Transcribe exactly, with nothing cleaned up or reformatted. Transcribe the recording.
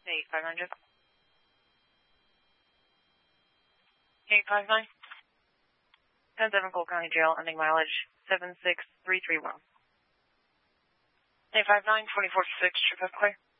eight five nine, Jeff. eight five nine. ten seven Cole County Jail, ending mileage seven six three three one. eight five nine, twenty-four six, trip clear.